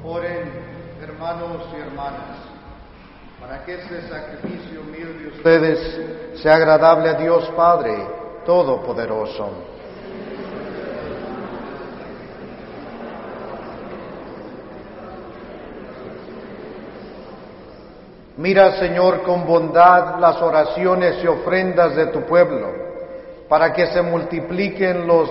Oren, hermanos y hermanas, para que este sacrificio mío de ustedes sea agradable a Dios Padre Todopoderoso. Mira, Señor, con bondad las oraciones y ofrendas de tu pueblo, para que se multipliquen los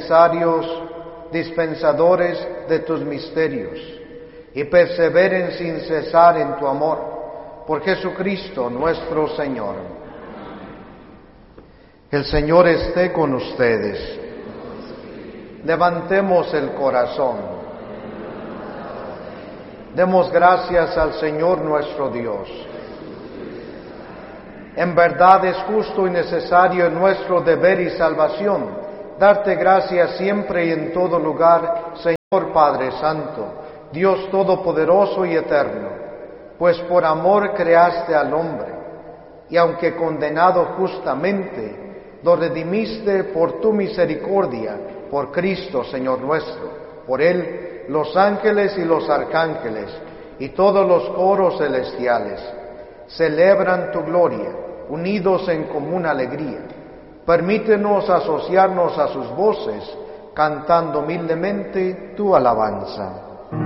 dispensadores de tus misterios, y perseveren sin cesar en tu amor, por Jesucristo nuestro Señor. El Señor esté con ustedes. Levantemos el corazón. Demos gracias al Señor nuestro Dios. En verdad es justo y necesario en nuestro deber y salvación darte gracias siempre y en todo lugar, Señor Padre Santo, Dios Todopoderoso y Eterno, pues por amor creaste al hombre, y aunque condenado justamente, lo redimiste por tu misericordia, por Cristo, Señor nuestro. Por Él, los ángeles y los arcángeles, y todos los coros celestiales, celebran tu gloria, unidos en común alegría. Permítenos asociarnos a sus voces, cantando humildemente tu alabanza.